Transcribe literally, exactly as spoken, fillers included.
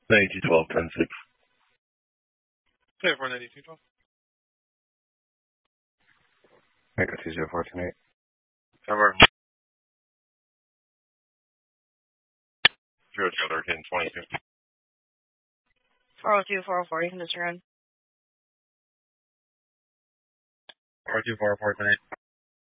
ninety-two twelve, ten six. Okay, four ninety-two twelve. Echo two zero four ten eight. Cover. Zero two thirteen twenty two. four oh two, four oh four, you can disregard. four two four four ten eight.